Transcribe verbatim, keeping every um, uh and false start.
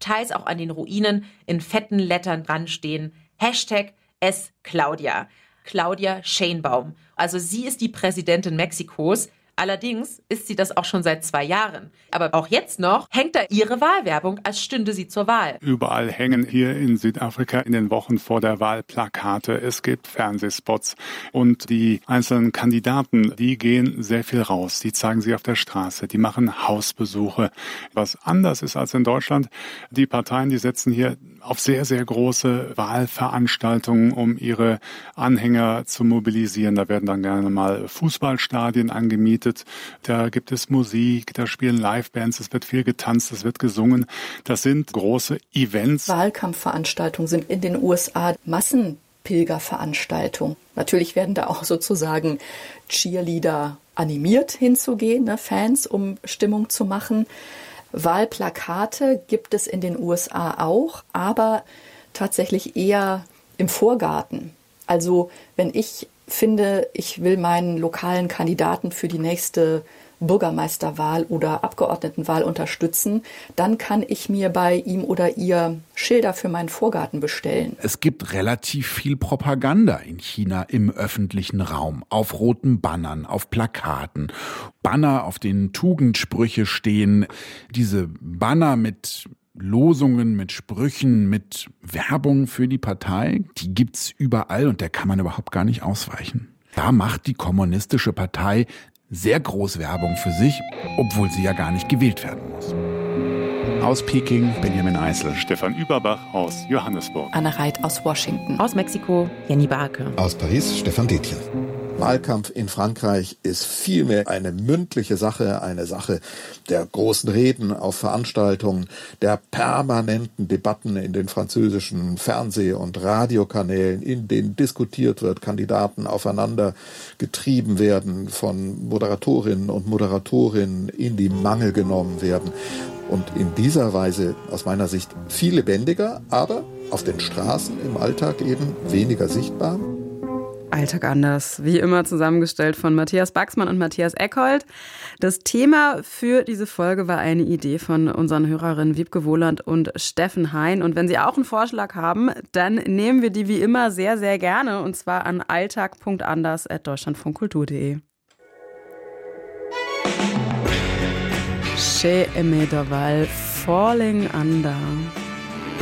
teils auch an den Ruinen in fetten Lettern dran stehen: Hashtag S Claudia. Claudia Sheinbaum. Also sie ist die Präsidentin Mexikos. Allerdings ist sie das auch schon seit zwei Jahren. Aber auch jetzt noch hängt da ihre Wahlwerbung, als stünde sie zur Wahl. Überall hängen hier in Südafrika in den Wochen vor der Wahl Plakate. Es gibt Fernsehspots. Und die einzelnen Kandidaten, die gehen sehr viel raus. Die zeigen sich auf der Straße. Die machen Hausbesuche. Was anders ist als in Deutschland, die Parteien, die setzen hier auf sehr, sehr große Wahlveranstaltungen, um ihre Anhänger zu mobilisieren. Da werden dann gerne mal Fußballstadien angemietet. Da gibt es Musik, da spielen Livebands, es wird viel getanzt, es wird gesungen. Das sind große Events. Wahlkampfveranstaltungen sind in den U S A Massenpilgerveranstaltungen. Natürlich werden da auch sozusagen Cheerleader animiert hinzugehen, ne, Fans, um Stimmung zu machen. Wahlplakate gibt es in den U S A auch, aber tatsächlich eher im Vorgarten. Also wenn ich finde, ich will meinen lokalen Kandidaten für die nächste Bürgermeisterwahl oder Abgeordnetenwahl unterstützen, dann kann ich mir bei ihm oder ihr Schilder für meinen Vorgarten bestellen. Es gibt relativ viel Propaganda in China im öffentlichen Raum, auf roten Bannern, auf Plakaten, Banner, auf denen Tugendsprüche stehen. Diese Banner mit Losungen, mit Sprüchen, mit Werbung für die Partei, die gibt's überall und der kann man überhaupt gar nicht ausweichen. Da macht die Kommunistische Partei sehr groß Werbung für sich, obwohl sie ja gar nicht gewählt werden muss. Aus Peking, Benjamin Eisel. Stefan Überbach aus Johannesburg. Anna Reit aus Washington. Aus Mexiko, Jenny Barke. Aus Paris, Stefan Detjen. Wahlkampf in Frankreich ist vielmehr eine mündliche Sache, eine Sache der großen Reden auf Veranstaltungen, der permanenten Debatten in den französischen Fernseh- und Radiokanälen, in denen diskutiert wird, Kandidaten aufeinander getrieben werden, von Moderatorinnen und Moderatorinnen in die Mangel genommen werden. Und in dieser Weise aus meiner Sicht viel lebendiger, aber auf den Straßen im Alltag eben weniger sichtbar. Alltag anders. Wie immer zusammengestellt von Matthias Baxmann und Matthias Eckhold. Das Thema für diese Folge war eine Idee von unseren Hörerinnen Wiebke Wohland und Steffen Hein. Und wenn Sie auch einen Vorschlag haben, dann nehmen wir die wie immer sehr, sehr gerne. Und zwar an alltag punkt anders at deutschlandfunkkultur punkt de. Chez Aimé Dorval, Falling Under.